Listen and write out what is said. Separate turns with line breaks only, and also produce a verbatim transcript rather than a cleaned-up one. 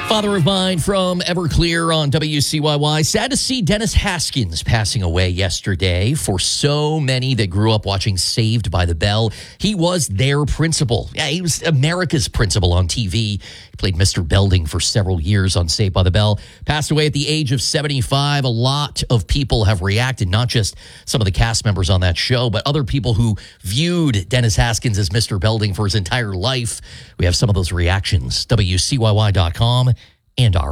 Father of mine from Everclear on W C Y Y. Sad to see Dennis Haskins passing away yesterday. For so many that grew up watching Saved by the Bell, he was their principal. Yeah, he was America's principal on T V. He played Mister Belding for several years on Saved by the Bell. Passed away at the age of seventy-five. A lot of people have reacted, not just some of the cast members on that show, but other people who viewed Dennis Haskins as Mister Belding for his entire life. We have some of those reactions. W C Y Y dot com and our